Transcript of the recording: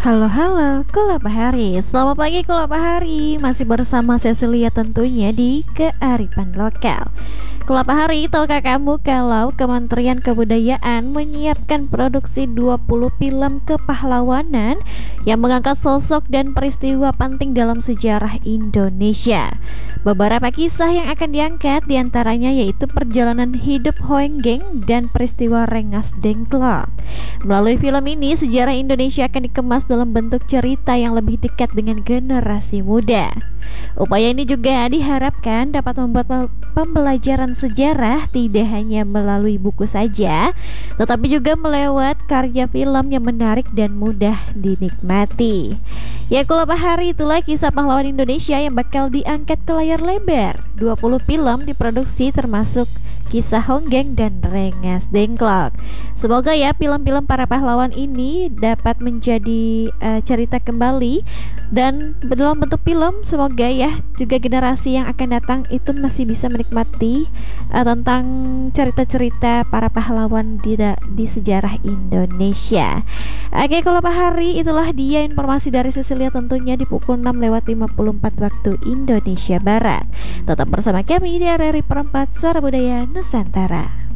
Halo, Kula Bahari. Selamat pagi Kula Bahari. Masih bersama Cecilia tentunya di Kearifan Lokal. Kula Bahari, tahukah kamu kalau Kementerian Kebudayaan menyiapkan produksi 20 film kepahlawanan yang mengangkat sosok dan peristiwa penting dalam sejarah Indonesia. Beberapa kisah yang akan diangkat diantaranya yaitu perjalanan hidup Hoenggeng dan peristiwa Rengas Dengklok. Melalui film ini, sejarah Indonesia akan dikemas dalam bentuk cerita yang lebih dekat dengan generasi muda. Upaya ini juga diharapkan dapat membuat pembelajaran sejarah tidak hanya melalui buku saja, tetapi juga melewat karya film yang menarik dan mudah dinikmati. Ya, Kula Bahari, itulah kisah pahlawan Indonesia yang bakal diangkat ke layar lebar. 20 film diproduksi termasuk kisah Hoenggeng dan Rengas Dengklok. Semoga ya film-film para pahlawan ini dapat menjadi cerita kembali dan dalam bentuk film. Semoga ya juga generasi yang akan datang itu masih bisa menikmati tentang cerita-cerita para pahlawan di sejarah Indonesia. Oke, kalau Pak Hari, itulah dia informasi dari Cecilia tentunya di pukul 6:54 waktu Indonesia Barat. Tetap bersama kami di RRI Perempat Suara Budaya Nusantara.